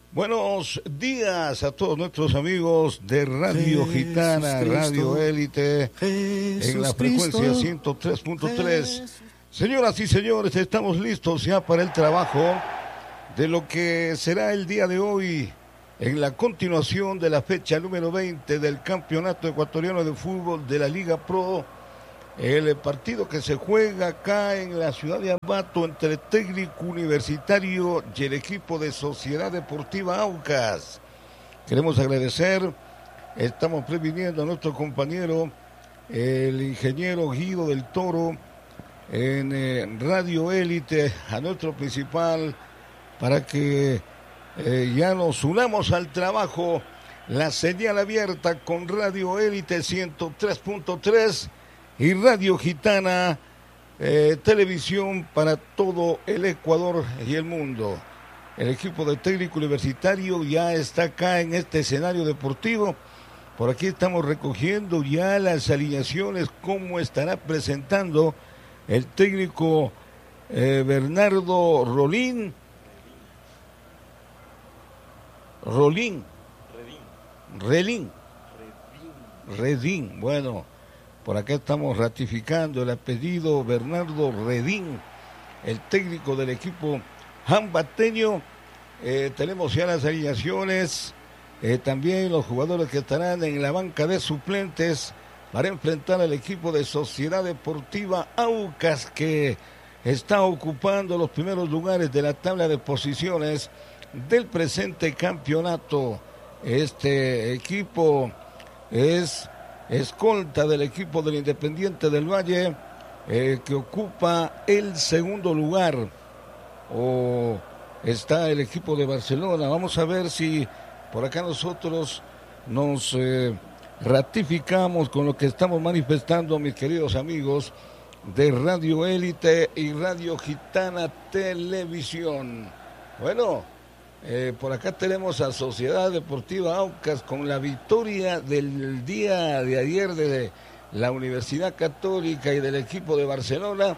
Buenos días a todos nuestros amigos de Radio Gitana, Radio Élite, en la frecuencia 103.3. Señoras y señores, estamos listos ya para el trabajo de lo que será el día de hoy, en la continuación de la fecha número 20 del Campeonato Ecuatoriano de Fútbol de la Liga Pro. El partido que se juega acá en la ciudad de Ambato entre Técnico Universitario y el equipo de Sociedad Deportiva Aucas. Queremos agradecer, estamos previniendo a nuestro compañero, el ingeniero Guido del Toro, en Radio Élite, a nuestro principal, para que ya nos unamos al trabajo. La señal abierta con Radio Élite 103.3 y Radio Gitana, televisión para todo el Ecuador y el mundo. El equipo de Técnico Universitario ya está acá en este escenario deportivo. Por aquí estamos recogiendo ya las alineaciones, cómo estará presentando el técnico Bernardo Redín, bueno. Por acá estamos ratificando el apellido Bernardo Redín, el técnico del equipo ambateño. Tenemos ya las alineaciones, también los jugadores que estarán en la banca de suplentes para enfrentar al equipo de Sociedad Deportiva Aucas, que está ocupando los primeros lugares de la tabla de posiciones del presente campeonato. Este equipo es escolta del equipo del Independiente del Valle, que ocupa el segundo lugar, o está el equipo de Barcelona. Vamos a ver si por acá nosotros nos ratificamos con lo que estamos manifestando, mis queridos amigos de Radio Élite y Radio Gitana Televisión. Bueno, por acá tenemos a Sociedad Deportiva Aucas con la victoria del día de ayer de la Universidad Católica y del equipo de Barcelona.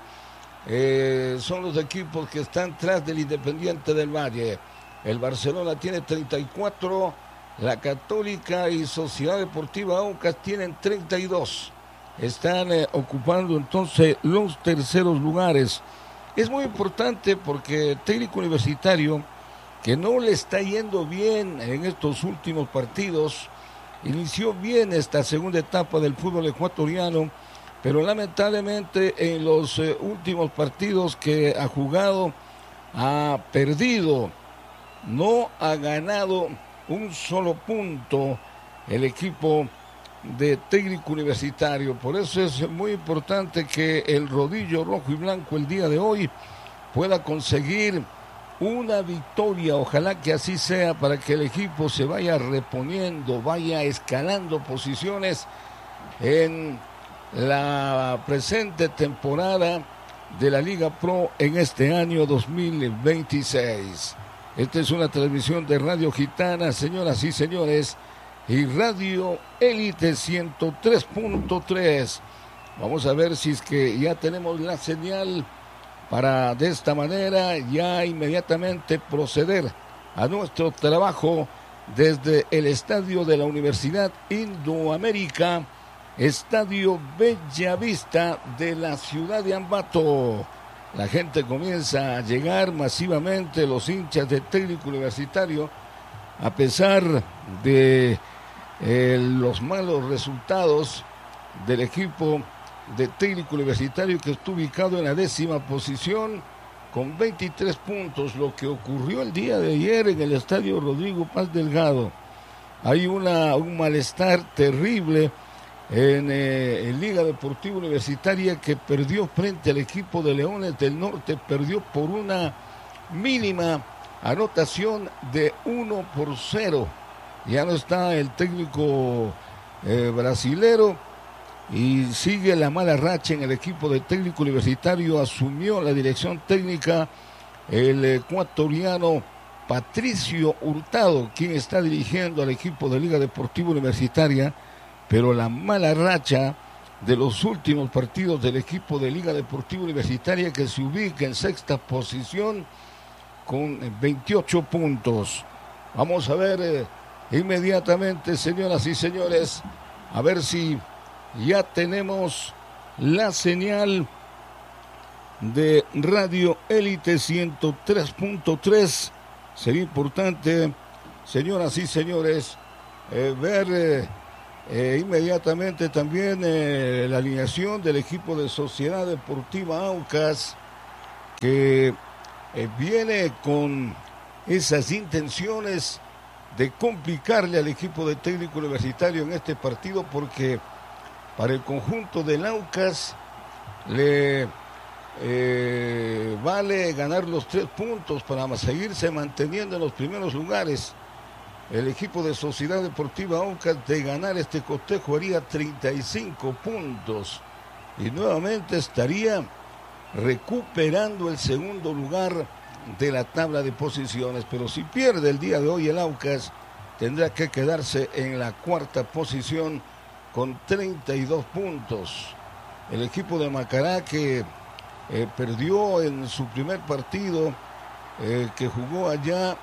Son los equipos que están tras del Independiente del Valle. El Barcelona tiene 34, la Católica y Sociedad Deportiva Aucas tienen 32. Están ocupando entonces los terceros lugares. Es muy importante porque Técnico Universitario, que no le está yendo bien en estos últimos partidos, inició bien esta segunda etapa del fútbol ecuatoriano, pero lamentablemente en los últimos partidos que ha jugado ha perdido, no ha ganado un solo punto el equipo de Técnico Universitario. Por eso es muy importante que el rodillo rojo y blanco el día de hoy pueda conseguir una victoria. Ojalá que así sea, para que el equipo se vaya reponiendo, vaya escalando posiciones en la presente temporada de la Liga Pro en este año 2026. Esta es una transmisión de Radio Gitana, señoras y señores, y Radio Élite 103.3. Vamos a ver si es que ya tenemos la señal para de esta manera ya inmediatamente proceder a nuestro trabajo desde el estadio de la Universidad Indoamérica, Estadio Bellavista de la ciudad de Ambato. La gente comienza a llegar masivamente, los hinchas de Técnico Universitario, a pesar de los malos resultados del equipo de Técnico Universitario, que está ubicado en la 10ª posición con 23 puntos. Lo que ocurrió el día de ayer en el estadio Rodrigo Paz Delgado, hay un malestar terrible en Liga Deportiva Universitaria, que perdió frente al equipo de Leones del Norte, perdió por una mínima anotación de 1-0. Ya no está el técnico brasilero, y sigue la mala racha en el equipo de Técnico Universitario. Asumió la dirección técnica el ecuatoriano Patricio Hurtado, quien está dirigiendo al equipo de Liga Deportiva Universitaria, pero la mala racha de los últimos partidos del equipo de Liga Deportiva Universitaria, que se ubica en 6ª posición con 28 puntos. Vamos a ver inmediatamente, señoras y señores, a ver si ya tenemos la señal de Radio Élite 103.3. Sería importante, señoras y señores, ver inmediatamente también la alineación del equipo de Sociedad Deportiva Aucas, que viene con esas intenciones de complicarle al equipo de Técnico Universitario en este partido, porque para el conjunto del Aucas le vale ganar los 3 puntos para seguirse manteniendo en los primeros lugares. El equipo de Sociedad Deportiva Aucas, de ganar este cotejo, haría 35 puntos y nuevamente estaría recuperando el segundo lugar de la tabla de posiciones. Pero si pierde el día de hoy el Aucas, tendrá que quedarse en la cuarta posición con 32 puntos. El equipo de Macará, que perdió en su primer partido, que jugó allá,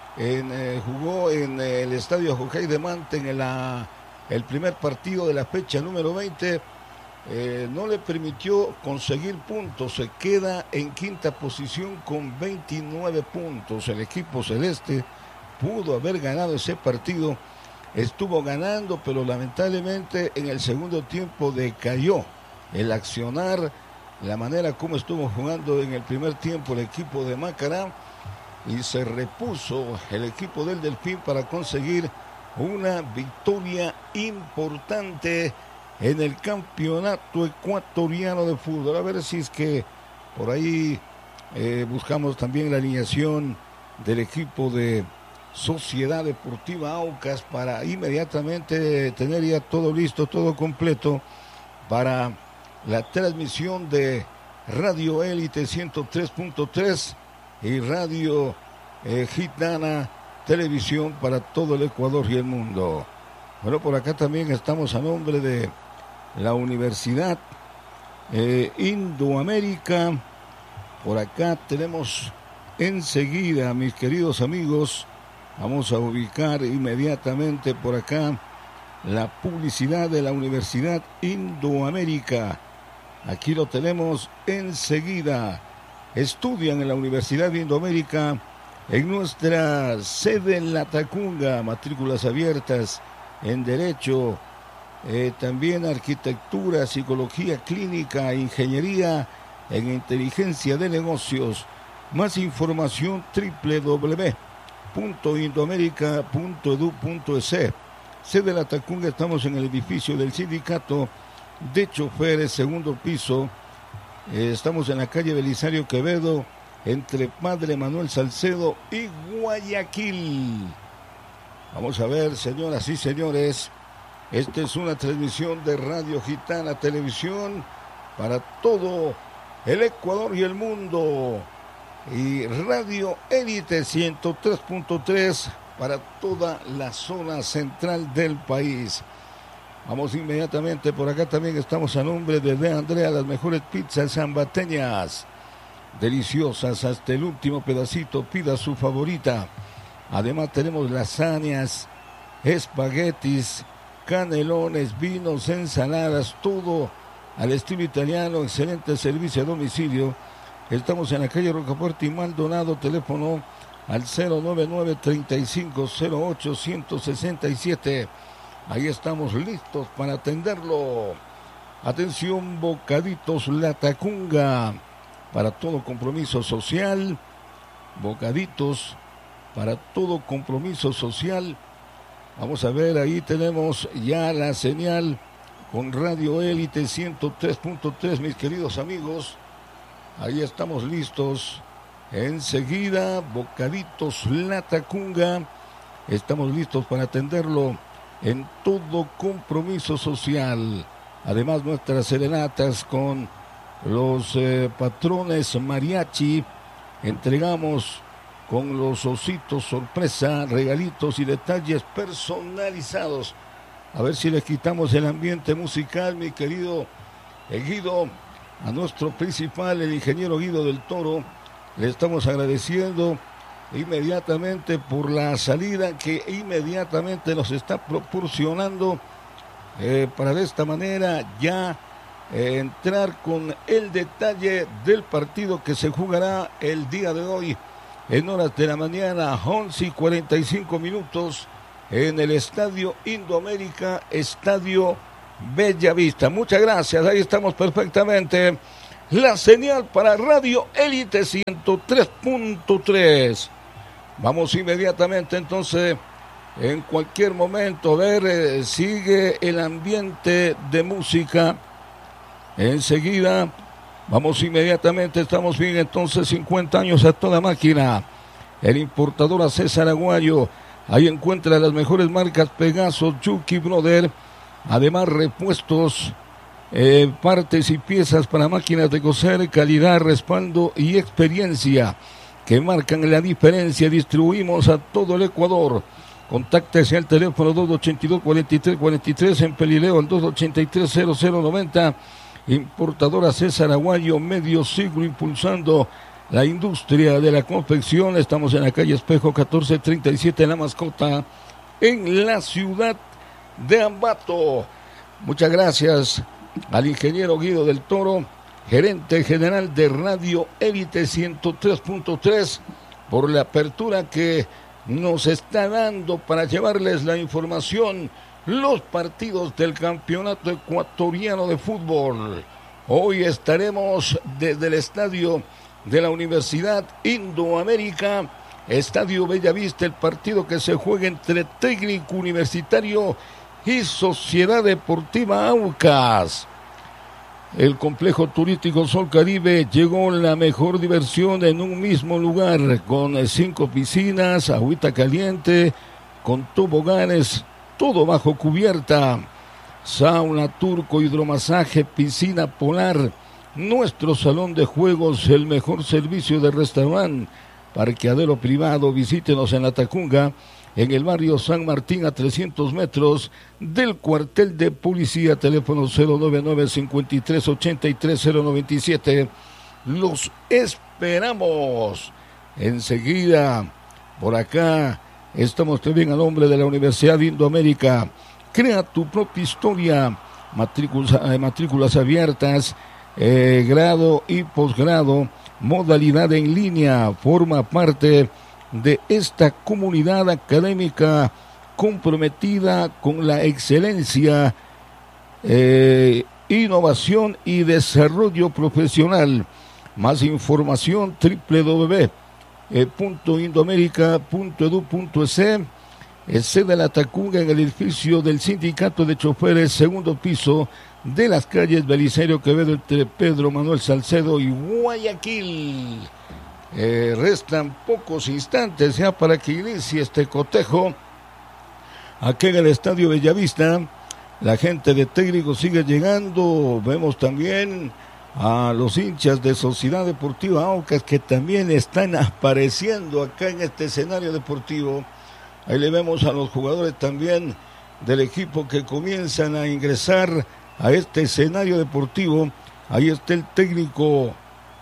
jugó en el estadio Jocay de Manta en el primer partido de la fecha número 20, no le permitió conseguir puntos, se queda en quinta posición con 29 puntos. El equipo celeste pudo haber ganado ese partido, estuvo ganando, pero lamentablemente en el segundo tiempo decayó el accionar, la manera como estuvo jugando en el primer tiempo el equipo de Macará, y se repuso el equipo del Delfín para conseguir una victoria importante en el campeonato ecuatoriano de fútbol. A ver si es que por ahí buscamos también la alineación del equipo de Sociedad Deportiva Aucas para inmediatamente tener ya todo listo, todo completo para la transmisión de Radio Élite 103.3 y Radio Gitana Televisión para todo el Ecuador y el mundo. Bueno, por acá también estamos a nombre de la Universidad Indoamérica. Por acá tenemos enseguida, mis queridos amigos, vamos a ubicar inmediatamente por acá la publicidad de la Universidad Indoamérica. Aquí lo tenemos enseguida. Estudian en la Universidad de Indoamérica en nuestra sede en La Tacunga, matrículas abiertas en Derecho, también Arquitectura, Psicología Clínica, Ingeniería en Inteligencia de Negocios. Más información www.indoamerica.edu.es. Sede La Tacunga, estamos en el edificio del Sindicato de Choferes, segundo piso. Estamos en la calle Belisario Quevedo, entre Padre Manuel Salcedo y Guayaquil. Vamos a ver, señoras y señores, esta es una transmisión de Radio Gitana Televisión para todo el Ecuador y el mundo, y Radio Élite 103.3 para toda la zona central del país. Vamos inmediatamente, por acá también estamos a nombre de Andrea, las mejores pizzas zambateñas, deliciosas hasta el último pedacito, pida su favorita. Además tenemos lasañas, espaguetis, canelones, vinos, ensaladas, todo al estilo italiano, excelente servicio a domicilio. Estamos en la calle Rocafuerte y Maldonado, teléfono al 099-3508-167. Ahí estamos listos para atenderlo. Atención, Bocaditos La Tacunga, para todo compromiso social. Bocaditos para todo compromiso social. Vamos a ver, ahí tenemos ya la señal con Radio Élite 103.3, mis queridos amigos. Ahí estamos listos. Enseguida, Bocaditos La Tacunga. Estamos listos para atenderlo en todo compromiso social. Además, nuestras serenatas con los patrones mariachi. Entregamos con los ositos sorpresa, regalitos y detalles personalizados. A ver si le quitamos el ambiente musical, mi querido Guido, a nuestro principal, el ingeniero Guido del Toro. Le estamos agradeciendo inmediatamente por la salida que inmediatamente nos está proporcionando para de esta manera ya entrar con el detalle del partido que se jugará el día de hoy en horas de la mañana, 11:45 en el Estadio Indoamérica, Estadio Bellavista. Muchas gracias, ahí estamos perfectamente. La señal para Radio Élite 103.3. Vamos inmediatamente entonces, en cualquier momento, a ver, sigue el ambiente de música. Enseguida, vamos inmediatamente, estamos bien entonces, 50 años a toda máquina. El importador a César Aguayo, ahí encuentra las mejores marcas Pegaso, Yuki Brother, además repuestos, partes y piezas para máquinas de coser, calidad, respaldo y experiencia que marcan la diferencia. Distribuimos a todo el Ecuador. Contáctese al teléfono 282-4343, en Pelileo al 283-0090. Importadora César Aguayo, medio siglo impulsando la industria de la confección. Estamos en la calle Espejo 1437, en La Mascota, en la ciudad de Ambato. Muchas gracias al ingeniero Guido del Toro, gerente general de Radio Élite 103.3, por la apertura que nos está dando para llevarles la información, los partidos del Campeonato Ecuatoriano de Fútbol. Hoy estaremos desde el estadio de la Universidad Indoamérica, Estadio Bellavista, el partido que se juega entre Técnico Universitario y Sociedad Deportiva Aucas. El complejo turístico Sol Caribe llegó la mejor diversión en un mismo lugar, con 5 piscinas, agüita caliente, con toboganes, todo bajo cubierta, sauna, turco, hidromasaje, piscina polar, nuestro salón de juegos, el mejor servicio de restaurante, parqueadero privado. Visítenos en La Tacunga, en el barrio San Martín, a 300 metros del cuartel de policía. Teléfono 099-5383-097. Los esperamos. Enseguida, por acá, estamos también a nombre de la Universidad Indoamérica. Crea tu propia historia. Matrículas abiertas, grado y posgrado, modalidad en línea. Forma parte de esta comunidad académica comprometida con la excelencia, innovación y desarrollo profesional. Más información www.indoamerica.edu.es. Sede La Tacunga, en el edificio del Sindicato de Choferes, segundo piso de las calles Belisario Quevedo, entre Pedro Manuel Salcedo y Guayaquil. Restan pocos instantes ya para que inicie este cotejo aquí en el Estadio Bellavista. La gente de Técnico sigue llegando. Vemos también a los hinchas de Sociedad Deportiva Aucas, que también están apareciendo acá en este escenario deportivo. Ahí le vemos a los jugadores también del equipo que comienzan a ingresar a este escenario deportivo. Ahí está el técnico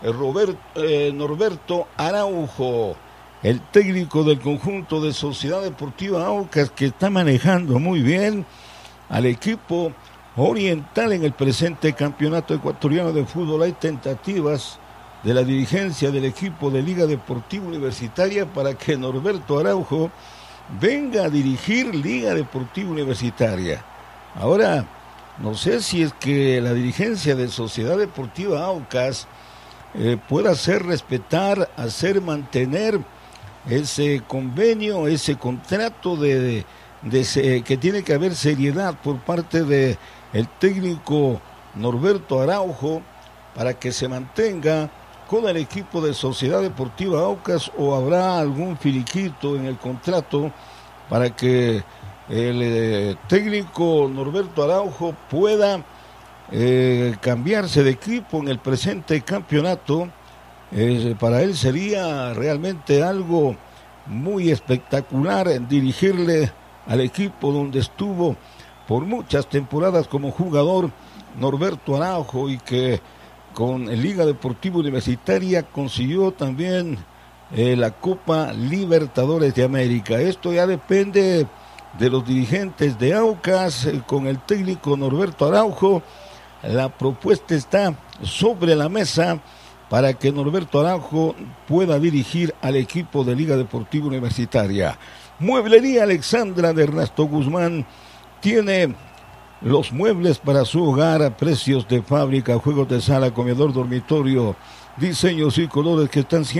Norberto Araujo, el técnico del conjunto de Sociedad Deportiva Aucas, que está manejando muy bien al equipo oriental en el presente Campeonato Ecuatoriano de Fútbol. Hay tentativas de la dirigencia del equipo de Liga Deportiva Universitaria para que Norberto Araujo venga a dirigir Liga Deportiva Universitaria. Ahora, no sé si es que la dirigencia de Sociedad Deportiva Aucas pueda hacer respetar, hacer mantener ese convenio, ese contrato que tiene que haber seriedad por parte de el técnico Norberto Araujo para que se mantenga con el equipo de Sociedad Deportiva Aucas, o habrá algún finiquito en el contrato para que el técnico Norberto Araujo pueda cambiarse de equipo en el presente campeonato. Para él sería realmente algo muy espectacular dirigirle al equipo donde estuvo por muchas temporadas como jugador Norberto Araujo, y que con Liga Deportiva Universitaria consiguió también la Copa Libertadores de América. Esto ya depende de los dirigentes de Aucas con el técnico Norberto Araujo. La propuesta está sobre la mesa para que Norberto Araujo pueda dirigir al equipo de Liga Deportiva Universitaria. Mueblería Alexandra de Ernesto Guzmán tiene los muebles para su hogar a precios de fábrica, juegos de sala, comedor, dormitorio, diseños y colores que están siempre